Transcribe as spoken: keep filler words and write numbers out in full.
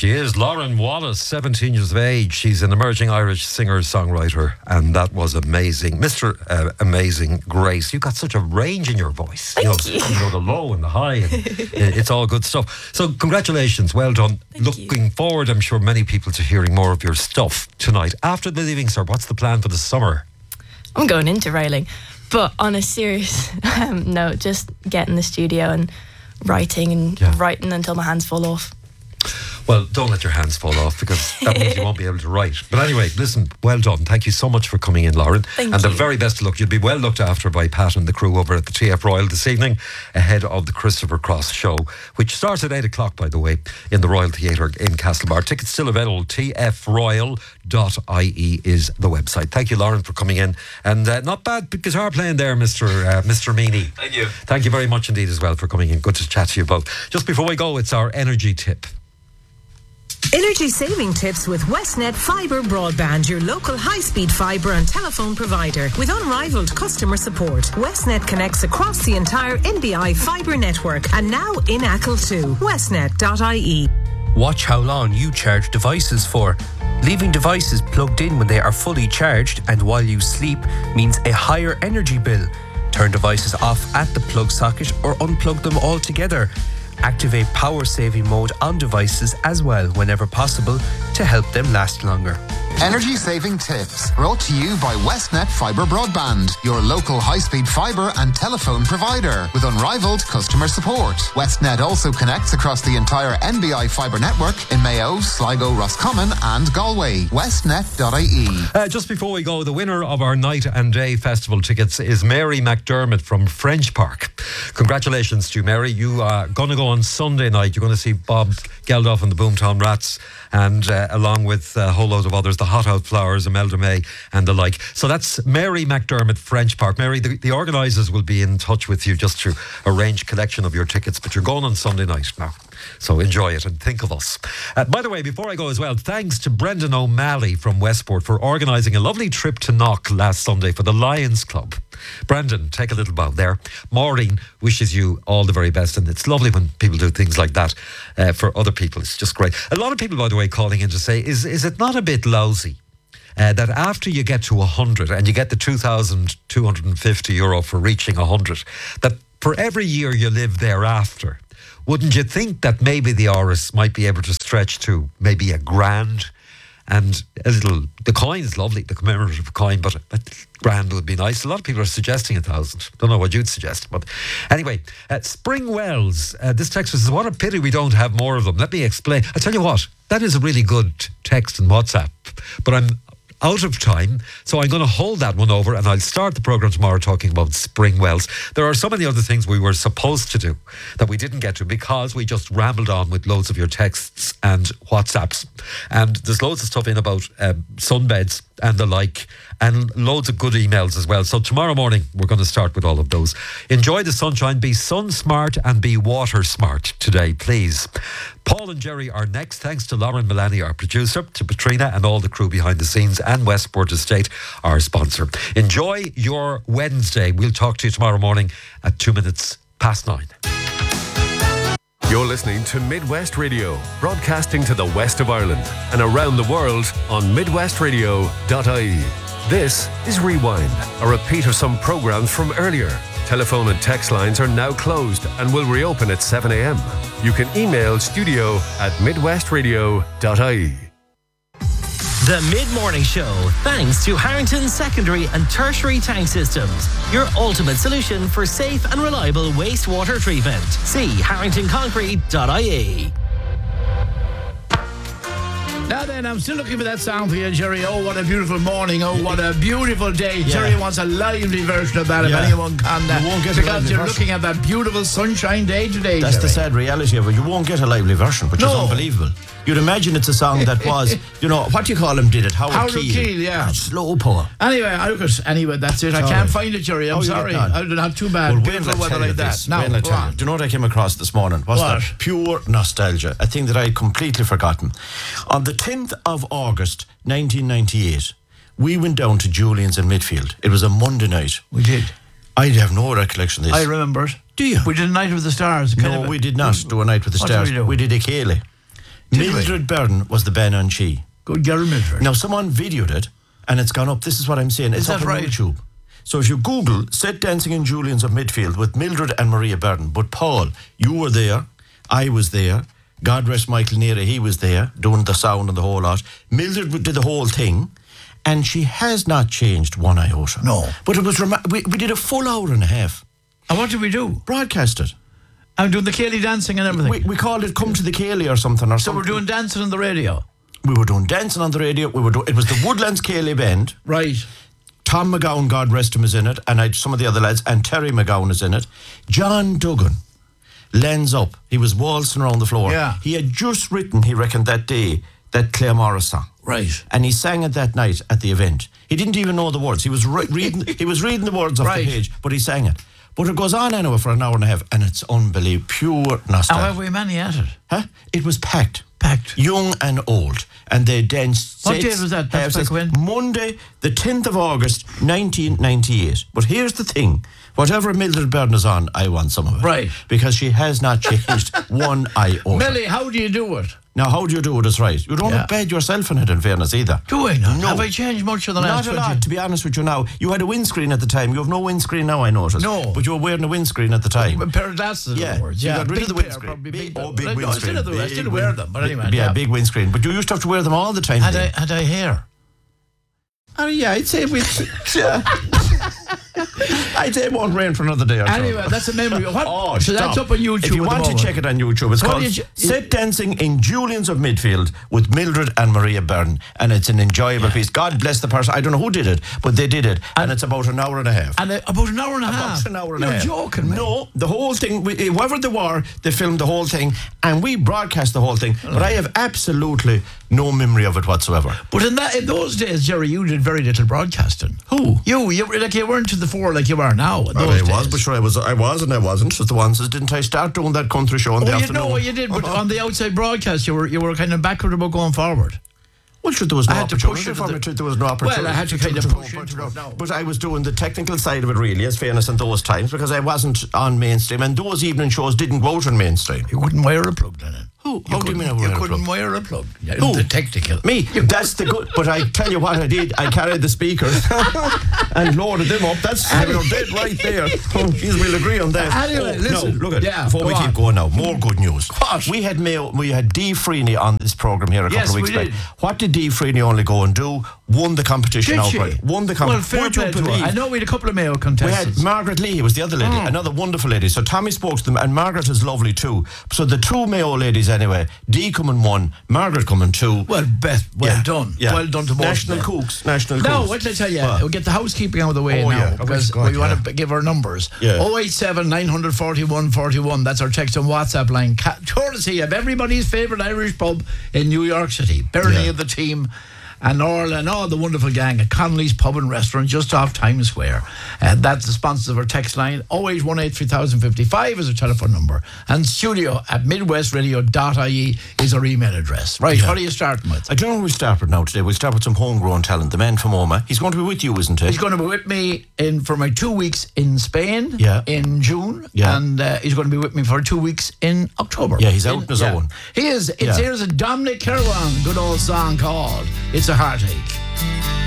she is. Lauren Wallace, seventeen years of age. She's an emerging Irish singer-songwriter, and that was amazing. Mister Uh, amazing Grace, you've got such a range in your voice. Thank you. you. Know, you know, the low and the high, and it's all good stuff. So congratulations, well done. Thank Looking you. forward, I'm sure, many people to hearing more of your stuff tonight. After the Leaving Cert, what's the plan for the summer? I'm going into railing. But on a serious um, note, just get in the studio and writing and Yeah. writing until my hands fall off. Well, don't let your hands fall off, because that means you won't be able to write. But anyway, listen, well done. Thank you so much for coming in, Lauren. Thank and you. the very best of luck. You'll be well looked after by Pat and the crew over at the T F Royal this evening, ahead of the Christopher Cross show, which starts at eight o'clock, by the way, in the Royal Theatre in Castlebar. Tickets still available. T F royal dot I E is the website. Thank you, Lauren, for coming in. And uh, not bad guitar playing there, Mister Uh, Mister Meany. Thank you. Thank you very much indeed as well for coming in. Good to chat to you both. Just before we go, it's our energy tip. Energy saving tips with Westnet Fibre Broadband, your local high-speed fibre and telephone provider. With unrivaled customer support, Westnet connects across the entire N B I fibre network and now in Achill too. westnet dot I E. Watch how long you charge devices for. Leaving devices plugged in when they are fully charged and while you sleep means a higher energy bill. Turn devices off at the plug socket or unplug them altogether. Activate power saving mode on devices as well whenever possible to help them last longer. Energy saving tips brought to you by Westnet Fibre Broadband, your local high-speed fibre and telephone provider with unrivaled customer support. Westnet also connects across the entire N B I fibre network in Mayo, Sligo, Roscommon and Galway. westnet dot I E. Uh, just before we go, the winner of our Night and Day Festival tickets is Mary McDermott from French Park. Congratulations to you, Mary. You are going to go on Sunday night. You're going to see Bob Geldof and the Boomtown Rats, and uh, along with a whole load of others, the Hot Out Flowers, Imelda May and the like. So that's Mary McDermott, French Park. Mary, the, the organisers will be in touch with you just to arrange collection of your tickets, but you're going on Sunday night now. So enjoy it and think of us. Uh, by the way, before I go as well, thanks to Brendan O'Malley from Westport for organising a lovely trip to Knock last Sunday for the Lions Club. Brendan, take a little bow there. Maureen wishes you all the very best, and it's lovely when people do things like that uh, for other people. It's just great. A lot of people, by the way, calling in to say, is, is it not a bit lousy uh, that after you get to one hundred and you get the two thousand two hundred fifty euro for reaching one hundred, that for every year you live thereafter, wouldn't you think that maybe the R S might be able to stretch to maybe a grand? And a little, the coin is lovely, the commemorative coin, but a grand would be nice. A lot of people are suggesting a thousand. Don't know what you'd suggest, but anyway, uh, Spring Wells, uh, this text says, what a pity we don't have more of them. Let me explain. I tell you what, that is a really good text in WhatsApp, but I'm out of time, so I'm going to hold that one over and I'll start the programme tomorrow talking about Spring Wells. There are so many other things we were supposed to do that we didn't get to because we just rambled on with loads of your texts and WhatsApps. And there's loads of stuff in about um, sunbeds and the like, and loads of good emails as well. So tomorrow morning we're going to start with all of those. Enjoy the sunshine, be sun smart and be water smart today, please. Paul and Jerry are next. Thanks to Lauren Milani, our producer, to Patrina and all the crew behind the scenes, and Westport Estate, our sponsor. Enjoy your Wednesday. We'll talk to you tomorrow morning at two minutes past nine. You're listening to Midwest Radio, broadcasting to the west of Ireland and around the world on midwest radio dot I E. This is Rewind, a repeat of some programs from earlier. Telephone and text lines are now closed and will reopen at seven a.m. You can email studio at midwest radio dot I E. The Mid-Morning Show, thanks to Harrington Secondary and Tertiary Tank Systems, your ultimate solution for safe and reliable wastewater treatment. See harrington concrete dot I E. Now then, I'm still looking for that song for you, Jerry. Oh, what a beautiful morning. Oh, what a beautiful day. Yeah. Jerry wants a lively version of that, if yeah. anyone can. Uh, you won't get because you're version. looking at that beautiful sunshine day today, That's Jerry. the sad reality of it. You won't get a lively version, which no. is unbelievable. You'd imagine it's a song that was, you know, what do you call him did it? Howard, Howard Keel. Keel, yeah. Slow poor. Anyway, I look at, anyway, that's it. Sorry. I can't find it, Jerry. I'm oh, sorry. I'm not too bad. Well, beautiful weather like that. Now, do you know what I came across this morning? What's what? that? Pure nostalgia. A thing that I had completely forgotten. On the tenth of August, nineteen ninety-eight, we went down to Julian's in Midfield. It was a Monday night. We did. I have no recollection of this. I remember it. Do you? We did a night with the stars. No, we did not do a night with the what stars. Did we, do? we did a Cayley. Mildred Byrne was the Banshee. Good girl, Mildred. Now, someone videoed it, and it's gone up. This is what I'm saying. It's Is up that on right? YouTube. So if you Google Set Dancing in Julians of Midfield with Mildred and Maria Byrne, but Paul, you were there, I was there, God rest Michael Neary, he was there, doing the sound and the whole lot. Mildred did the whole thing, and she has not changed one iota. No. But it was, rema- we, we did a full hour and a half. And what did we do? Broadcast it. I'm doing the Cayley dancing and everything. We, we called it Come to the Cayley or something. Or so something. we're doing dancing on the radio. We were doing dancing on the radio. We were doing, it was the Woodlands Cayley Band. Right. Tom McGowan, God rest him, is in it, and I, some of the other lads, and Terry McGowan is in it. John Duggan lens up. He was waltzing around the floor. Yeah. He had just written, he reckoned, that day, that Claire Morris song. Right. And he sang it that night at the event. He didn't even know the words. He was re- reading. He was reading the words off Right. the page, but he sang it. But it goes on anyway for an hour and a half, and it's unbelievable, pure nostalgia. How have we many at it? Huh? It was packed. Packed. Young and old. And they danced. What sets, date was that? That's half back when? sets. Monday, the tenth of August, nineteen ninety-eight. But here's the thing. Whatever Mildred Byrne is on, I want some of it. Right. Because she has not changed one iota. Millie, how do you do it? Now, how do you do it is right. You don't Yeah. look bad yourself in it, in fairness, either. Do I not? No. Have I changed much in the last Not a twenty? lot, to be honest with you now. You had a windscreen at the time. You have no windscreen now, I noticed. No. But you were wearing a windsceen at the time. A pair of glasses, in Yeah, other words. you Yeah, got rid big of the pair, windscreen. probably Big, big, oh, big I windscreen. still, do, I still Big wear wind- them, but anyway. Yeah, yeah. big windscreen. But you used to have to wear them all the time. Had I, then. had I hair? Oh, yeah, I'd say we. Yeah. I'd say it won't rain for another day or so. Anyway, that's a memory. What? Oh, so that's stop. up on YouTube. If you at the want to moment. check it on YouTube, it's What called did you- Set Dancing in Julians of Midfield with Mildred and Maria Byrne. And it's an enjoyable piece. God bless the person. I don't know who did it, but they did it. And, And- it's about an hour and a half. And uh, about an hour and a half. About an hour and You're a half. joking, man. No, the whole thing, we, whoever they were, they filmed the whole thing and we broadcast the whole thing. But I have absolutely no memory of it whatsoever. But in that, in those days, Jerry, you did very little broadcasting. Who? You, you were- like you weren't to the fore like you are now. In Well, those I was, days. but sure, I was, I was and I wasn't. Just the ones that didn't I start doing that country show in Oh, the you afternoon? know, you did, but on the outside broadcast, you were you were kind of backward about going forward. Well, sure, there was no I had to opportunity push it for to me the- to, there was no opportunity. Well, I had to kind of go push for into go. it, no. But I was doing the technical side of it, really, as fairness in those times, because I wasn't on mainstream, and those evening shows didn't go out on mainstream. You couldn't wire a plug then. Who? How do you mean I You wire a couldn't plug? wire a plug. Yeah, Who? The technical. Me, that's the good. But I tell you what I did. I carried the speakers and loaded them up. That's you know, dead right there. Oh, geez, we'll agree on that. Anyway, Oh, listen. No, look at Yeah, before go we keep on. going now. More good news. What? We had Mayo, we had Dee Freeney on this program here a couple Yes, of weeks we back. did. What did Dee Freeney only go and do? Won the competition Did she? outright. Won the Well, competition. fair Would you play to her. believe? I know we had a couple of Mayo We contestants. had Margaret Lee, was the other lady, Mm. another wonderful lady. So Tommy spoke to them, and Margaret is lovely too. So the two Mayo ladies, anyway, Dee coming one, Margaret coming two. Well, Beth, well Yeah, done. yeah. Well done to both. National of them. Cooks, National No, Cooks. what did I tell you? What? We'll get the housekeeping out of the way Oh, now yeah. Oh, because God, we want yeah. to give our numbers. Yeah. oh eight seven, nine forty-one, forty-one. That's our text and WhatsApp line. Ca- Courtesy of everybody's favourite Irish pub in New York City. Bernie Yeah. of the team. And Orla and all the wonderful gang at Connolly's Pub and Restaurant just off Times Square. And that's the sponsors of our text line. oh eight one eight, three thousand fifty-five is our telephone number. And studio at midwestradio dot I E is our email address. Right, Yeah. what are you starting with? I don't know who we start with now today. We'll start with some homegrown talent. The man from Oma. He's going to be with you, isn't he? He's going to be with me in for my two weeks in Spain Yeah. in June. Yeah. And uh, he's going to be with me for two weeks in October. Yeah, he's out In- on his own. He is. It's Yeah. Here's a Dominic Kirwan, good old song called It's a Heartache.